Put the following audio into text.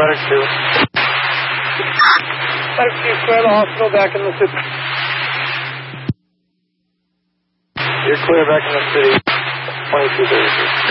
Medic 2. Medic 2, clear the hospital back in the city. You're clear back in the city. 2236.